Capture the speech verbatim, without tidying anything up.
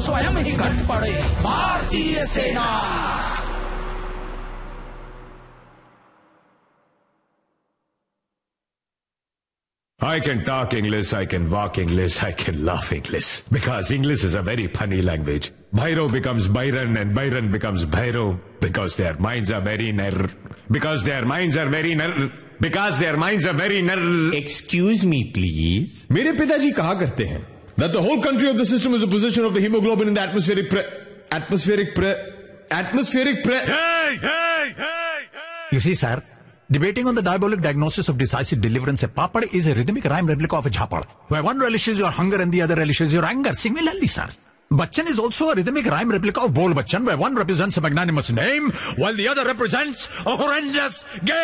स्वयं ही घट पड़े भारतीय सेना। I can talk English, I can walk English, I can laugh English. Because English is a very funny language. Bhairo becomes Byron and Byron becomes Bhairo. Because their minds are very ner. Because their minds are very ner. Because their minds are very ner. Excuse me, please. मेरे पिताजी कहा करते हैं that the whole country of the system is a position of the hemoglobin in the atmospheric pre... atmospheric pre... atmospheric pre... Hey, hey, hey, hey! You see, sir, debating on the diabolic diagnosis of decisive deliverance, a papad is a rhythmic rhyme replica of a jhapad, where one relishes your hunger and the other relishes your anger. Similarly, sir, Bachchan is also a rhythmic rhyme replica of Bol Bachchan, where one represents a magnanimous name, while the other represents a horrendous game.